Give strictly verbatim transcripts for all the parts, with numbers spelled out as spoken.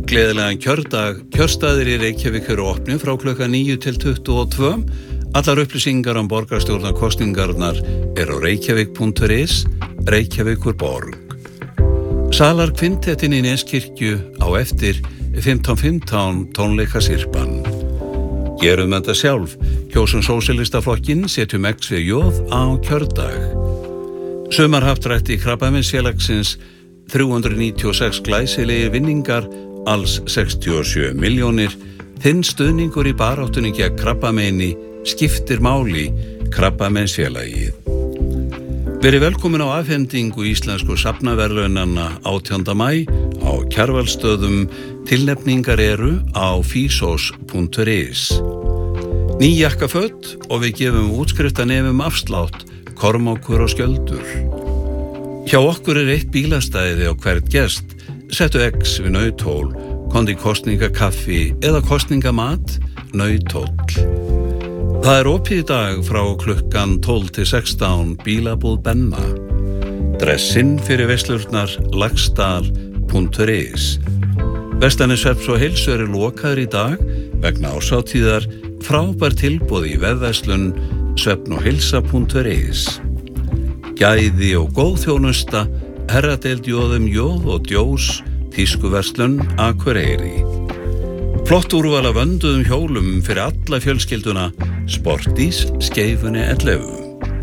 Gleðilegan kjördag. Kjörstaðir í Reykjavík eru opni frá klukkan níu til tuttugu og tvö. Allar upplýsingar um borgarstjórnarkosningarnar eru á reykjavík punktur is, Reykjavíkur borg. Salar kvintettin í Neskirkju á eftir fimmtán fimmtán tónleikasirpan. Gerum þetta sjálf. Kjósum sósíalistaflokkinn, setjum X við jóð á kjördag. Sumarhappdrætti Krabbameinsfélagsins þrjú hundruð níutíu og sex glæsilegir vinningar, alls sextíu og sjö milljónir. Þinn stuðningur í baráttunni gegn krabbameini skiptir máli, Krabbameinsfélagið. Verið velkomin á afhendingu íslensku safnaverðlaunanna átjánda maí á Kjarvalsstöðum. Tilnefningar eru á físos punktur is. Ný jakkaföt og við gefum útskriftarnemum afslátt, Kormákur og Skjöldur. Hjá okkur er eitt bílastæði á hvert gest. Settu X við Nauthól, kondi kosningakaffi eða kosningamat, Nauthóll. Það er opið í dag frá klukkan tólf til sextán, bílabúð Benna. Dressinn fyrir veislurnar, Laxdal punktur is. Verslanir Svefns og heilsu eru lokaðir í dag vegna árshátíðar. Frábær tilboð í vefverslun svefn og heilsa punktur is. Gæði og góð þjónusta, herradeild Jóðum Jóð og Djós, tískuverslun Akureyri. Flott úrval af vönduðum hjólum fyrir alla fjölskylduna, Sportís, Skeifunni ellefu.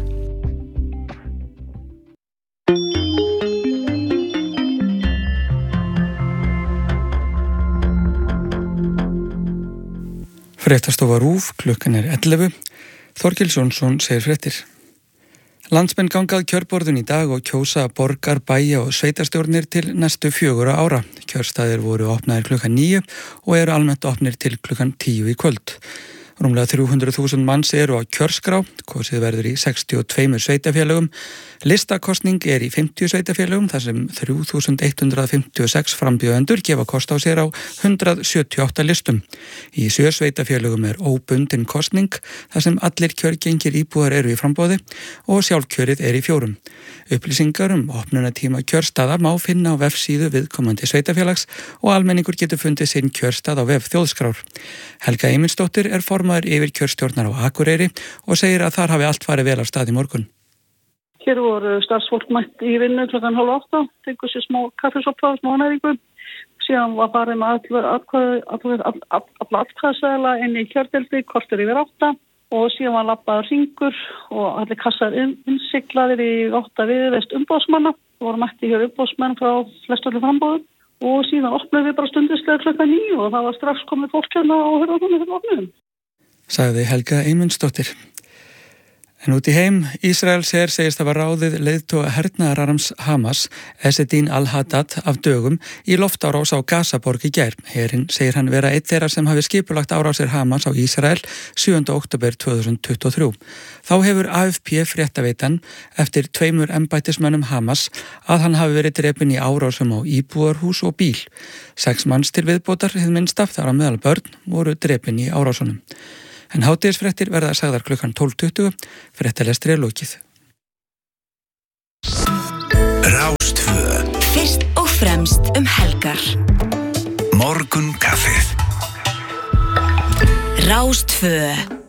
Fréttastofa RÚV, klukkan er ellefu. Þorkels Jónsson segir fréttir. Landsmenn gangað kjörborðun í dag og kjósa borgar, bæja og sveitarstjórnir til næstu fjögurra ára. Kjörstaðir voru opnaðir klukkan níu og eru almennt opnir til klukkan tíu í kvöld. Rúmlega þrjú hundruð þúsund manns eru á kjörskrá, kosið verður í sextíu og tvö sveitarfélögum. Listakosning er í fimmtíu sveitarfélögum, þar sem þrjú þúsund hundrað fimmtíu og sex frambjóðendur gefa kost á sér á hundrað sjötíu og átta listum. Í sjö sveitarfélögum er óbundin kosning, þar sem allir kjörgengir íbúar eru í framboði og sjálfkjörið er í fjórum. Upplýsingar um opnunartíma kjörstaða má finna á vefsíðu viðkomandi sveitarfélags og almenningur getur fundið sinn kjörstað á vef Þjóðskrár. Helga Eymundsdóttir er formaður yfir kjörstjórnar á Akureyri og segir að þar hafi allt farið vel af stað í morgun. Hér voru starfsfólk mætt í vinnu klukkan hálf átta, tengur sér smá kaffisoppa, smá næringu. Síðan var farið með alla aftkvæðaseðla inn í kjördeldi, kortur yfir átta. Og síðan var labbaður hringur og allir kassar innsiglaðir í átta viðreist umbóðsmanna. Það voru mætti hér umbóðsmenn frá flestallir frambóðum og síðan opnuðum við bara stundislega klukkan níu og það var strax komið fólk hérna og hörðarhónu fyrir opnuðum. Sagði Helga Eymundsdóttir. En út í heim, Ísraels her segist að var ráðið leiðtoga hernaðararms Hamas, Esedin al-Haddad, af dögum í loftárás á Gazaborg í gær. Herinn segir hann vera einn þeirra sem hafi skipulagt árásir Hamas á Ísrael sjöunda október tvö þúsund tuttugu og þrjú. Þá hefur A F P fréttaveitan eftir tveimur embættismönnum Hamas að hann hafi verið drepinn í árásum á íbúðarhús og bíl. Sex manns til viðbótar, hið minnsta, þar á meðal börn, voru drepinn í árásunum. En hádegisfréttir verða sagðar klukkan tólf tuttugu, fréttalestri er lokið. Rástvö. Fyrst og fremst um helgar. Morgun kaffið. Rástvö.